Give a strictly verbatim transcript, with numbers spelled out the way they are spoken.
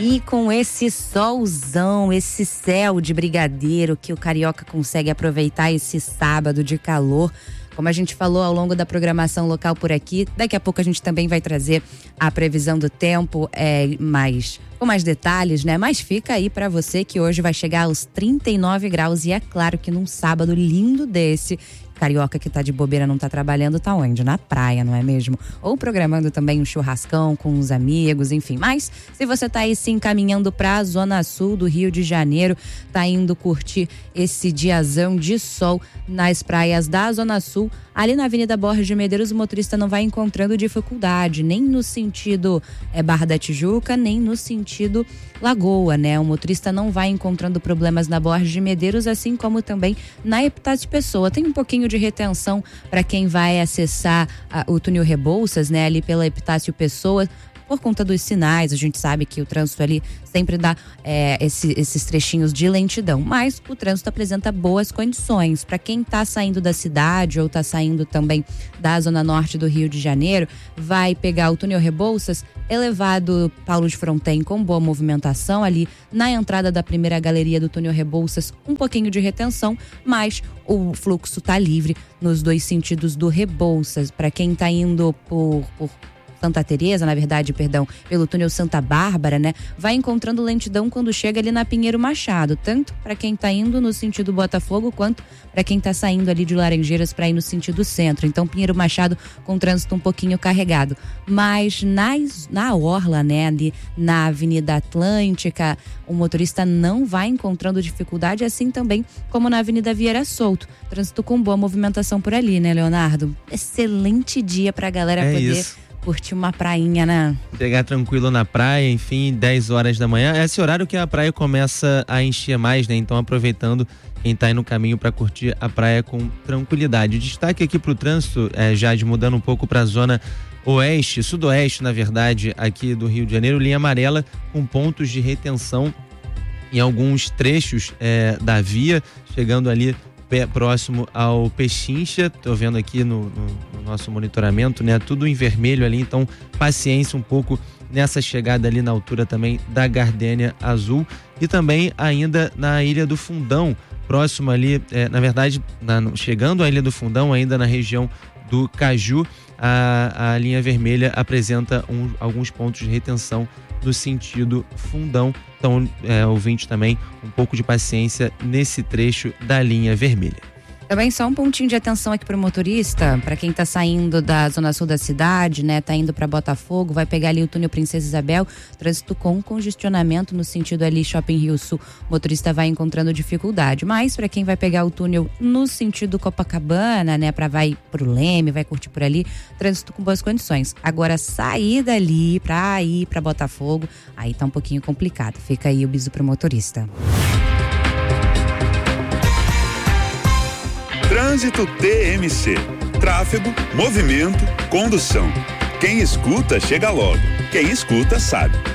E com esse solzão, esse céu de brigadeiro que o carioca consegue aproveitar esse sábado de calor, como a gente falou ao longo da programação local por aqui, daqui a pouco a gente também vai trazer a previsão do tempo é, mais, com mais detalhes, né? Mas fica aí pra você que hoje vai chegar aos trinta e nove graus e é claro que num sábado lindo desse, carioca que tá de bobeira, não tá trabalhando, tá onde? Na praia, não é mesmo? Ou programando também um churrascão com os amigos, enfim. Mas se você tá aí se encaminhando pra Zona Sul do Rio de Janeiro, tá indo curtir esse diazão de sol nas praias da Zona Sul, ali na Avenida Borges de Medeiros, o motorista não vai encontrando dificuldade, nem no sentido é, Barra da Tijuca, nem no sentido Lagoa, né? O motorista não vai encontrando problemas na Borges de Medeiros, assim como também na Epitácio Pessoa. Tem um pouquinho de retenção para quem vai acessar a, o túnel Rebouças, né? Ali pela Epitácio Pessoa, por conta dos sinais. A gente sabe que o trânsito ali sempre dá é, esse, esses trechinhos de lentidão, mas o trânsito apresenta boas condições. Para quem está saindo da cidade ou está saindo também da zona norte do Rio de Janeiro, vai pegar o túnel Rebouças, elevado Paulo de Fronten com boa movimentação ali na entrada da primeira galeria do túnel Rebouças, um pouquinho de retenção, mas o fluxo está livre nos dois sentidos do Rebouças. Para quem está indo por, por Santa Teresa, na verdade, perdão, pelo túnel Santa Bárbara, né? Vai encontrando lentidão quando chega ali na Pinheiro Machado, tanto para quem tá indo no sentido Botafogo, quanto para quem tá saindo ali de Laranjeiras para ir no sentido centro. Então, Pinheiro Machado com trânsito um pouquinho carregado. Mas nas, na orla, né, ali na Avenida Atlântica, o motorista não vai encontrando dificuldade, assim também como na Avenida Vieira Souto. Trânsito com boa movimentação por ali, né, Leonardo? Excelente dia pra galera é poder isso. curtir uma prainha, né? Chegar tranquilo na praia, enfim, dez horas da manhã. É esse horário que a praia começa a encher mais, né? Então, aproveitando quem tá aí no caminho para curtir a praia com tranquilidade. Destaque aqui pro trânsito, é, já de mudando um pouco pra zona oeste, sudoeste, na verdade, aqui do Rio de Janeiro, linha amarela com pontos de retenção em alguns trechos é, da via, chegando ali próximo ao Pechincha. Tô vendo aqui no, no, no nosso monitoramento, né? Tudo em vermelho ali, então paciência um pouco nessa chegada ali na altura também da Gardênia Azul e também ainda na Ilha do Fundão, próximo ali, é, na verdade, na, chegando à Ilha do Fundão, ainda na região do Caju, a, a linha vermelha apresenta um, alguns pontos de retenção no sentido Fundão. Então, é, ouvinte também, um pouco de paciência nesse trecho da linha vermelha. Também só um pontinho de atenção aqui pro motorista, para quem tá saindo da zona sul da cidade, né, tá indo para Botafogo, vai pegar ali o túnel Princesa Isabel, trânsito com congestionamento no sentido ali Shopping Rio Sul, o motorista vai encontrando dificuldade, mas para quem vai pegar o túnel no sentido Copacabana, né, para vai pro Leme, vai curtir por ali, trânsito com boas condições. Agora sair dali para ir para Botafogo, aí tá um pouquinho complicado. Fica aí o bisu pro motorista. Trânsito T M C. Tráfego, movimento, condução. Quem escuta, chega logo. Quem escuta, sabe.